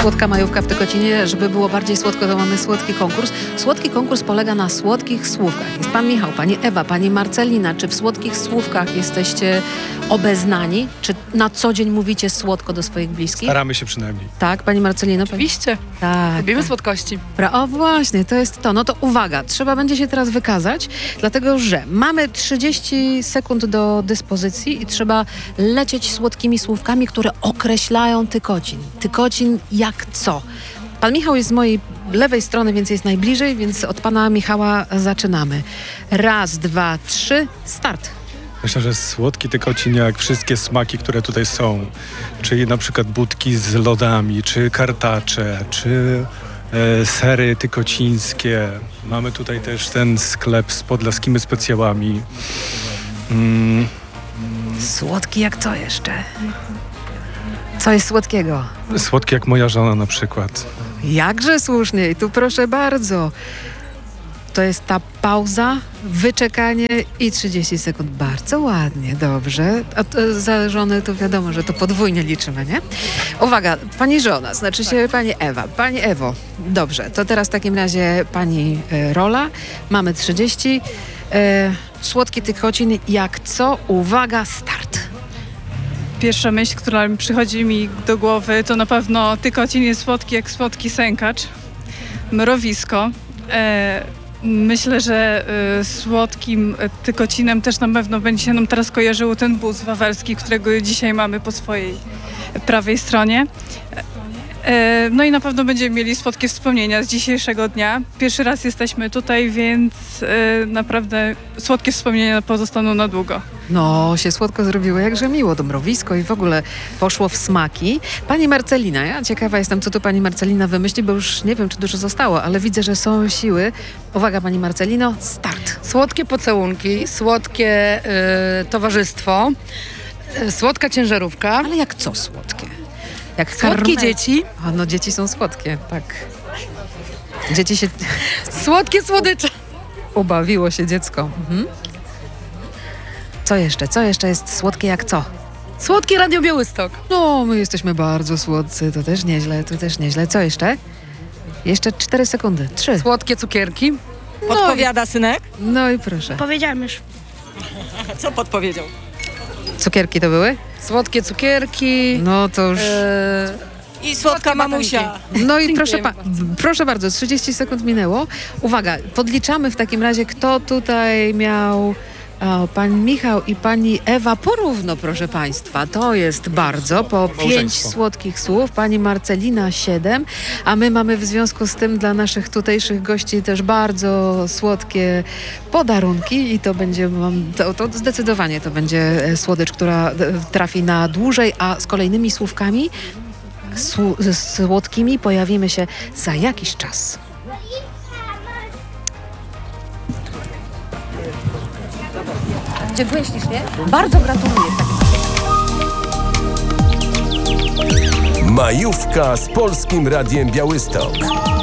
słodka majówka w Tykocinie. Żeby było bardziej słodko, to mamy słodki konkurs. Słodki konkurs polega na słodkich słówkach. Jest pan Michał, pani Ewa, pani Marcelina. Czy w słodkich słówkach jesteście obeznani? Czy na co dzień mówicie słodko do swoich bliskich? Staramy się przynajmniej. Tak, pani Marcelino? Oczywiście. Tak. Lubimy tak. słodkości. O właśnie, to jest to. No to uwaga, trzeba będzie się teraz wykazać, dlatego że mamy 30 sekund do dyspozycji i trzeba lecieć słodkimi słówkami, które określają Tykocin. Tykocin jak co? Pan Michał jest z mojej lewej strony, więc jest najbliżej, więc od pana Michała zaczynamy. Raz, dwa, trzy, start. Myślę, że słodki Tykocin jak wszystkie smaki, które tutaj są. Czyli na przykład budki z lodami, czy kartacze, czy sery tykocińskie. Mamy tutaj też ten sklep z podlaskimi specjałami. Słodki jak co jeszcze? Co jest słodkiego? Słodki jak moja żona na przykład. Jakże słusznie i tu proszę bardzo. To jest ta pauza, wyczekanie i 30 sekund. Bardzo ładnie, dobrze. A to za żonę to wiadomo, że to podwójnie liczymy, nie? Uwaga, pani żona, znaczy się pani Ewa. Pani Ewo, dobrze, to teraz w takim razie pani rola. Mamy 30. Słodki Tykocin, jak co? Uwaga, start. Pierwsza myśl, która przychodzi mi do głowy, to na pewno Tykocin jest słodki jak słodki sękacz. Mrowisko. Myślę, że słodkim Tykocinem też na pewno będzie się nam teraz kojarzył ten bus wawelski, którego dzisiaj mamy po swojej prawej stronie. No i na pewno będziemy mieli słodkie wspomnienia z dzisiejszego dnia. Pierwszy raz jesteśmy tutaj, więc naprawdę słodkie wspomnienia pozostaną na długo. No, się słodko zrobiło, jakże miło, mrowisko i w ogóle poszło w smaki. Pani Marcelina, ja ciekawa jestem, co tu pani Marcelina wymyśli, bo już nie wiem, czy dużo zostało, ale widzę, że są siły. Uwaga, pani Marcelino, start. Słodkie pocałunki, słodkie towarzystwo, słodka ciężarówka, Ale jak co słodkie? Jak słodkie karmel. dzieci, A no, dzieci są słodkie, tak. Dzieci się... słodkie słodycze. Ubawiło się dziecko. Mhm. Co jeszcze? Co jeszcze jest słodkie jak co? Słodkie Radio Białystok. No, my jesteśmy bardzo słodcy, to też nieźle, to też nieźle. Co jeszcze? Jeszcze 4 sekundy. 3. Słodkie cukierki. Podpowiada synek? No i proszę. Powiedziałem już. Co podpowiedział? Cukierki to były? Słodkie cukierki. No to już... I słodka mamusia. No i proszę bardzo, 30 sekund minęło. Uwaga, podliczamy w takim razie, kto tutaj miał... O, pan Michał i pani Ewa porówno, proszę państwa. To jest bardzo, po 5 Małżeństwo. słodkich słów. Pani Marcelina 7, a my mamy w związku z tym dla naszych tutejszych gości też bardzo słodkie podarunki i to będzie, to zdecydowanie to będzie słodycz, która trafi na dłużej, a z kolejnymi słówkami słodkimi pojawimy się za jakiś czas. Dziękuję ślicznie. Bardzo gratuluję. Majówka z Polskim Radiem Białystok.